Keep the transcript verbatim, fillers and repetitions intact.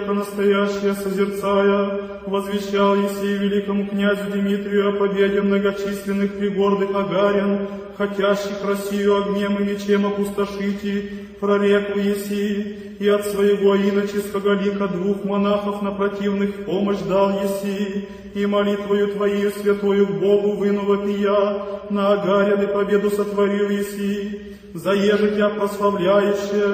настоящее созерцая, возвещал Есей великому князю Дмитрию о победе многочисленных пригордых агарян, хотящих Россию огнем и мечем опустошить, и прореку Есей, и от своего иноческого лика двух монахов на противных помощь дал Есей, и молитвою Твоею святою к Богу выну вопия, на агарян и победу сотворил Есей, заеже Тя прославляющее,